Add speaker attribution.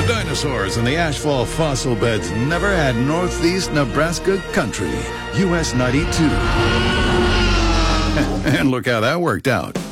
Speaker 1: Dinosaurs in the asphalt fossil beds never had Northeast Nebraska country. US 92. And look how that worked out.